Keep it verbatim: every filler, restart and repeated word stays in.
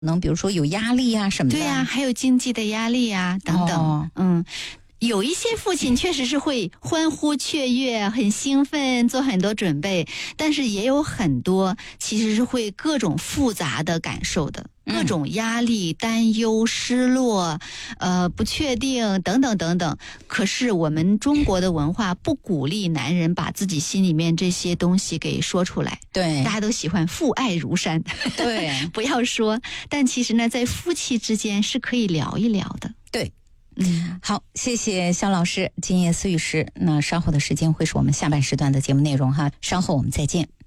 能比如说有压力啊什么的。 对啊，还有经济的压力啊等等。 哦、 嗯。有一些父亲确实是会欢呼雀跃，很兴奋，做很多准备，但是也有很多其实是会各种复杂的感受的，各种压力、担忧、失落，呃，不确定等等等等。可是我们中国的文化不鼓励男人把自己心里面这些东西给说出来， 对， 大家都喜欢父爱如山， 对， 不要说。但其实呢，在夫妻之间是可以聊一聊的， 对。 嗯， 好，谢谢肖老师，今夜思雨时。那稍后的时间会是我们下半时段的节目内容哈，稍后我们再见。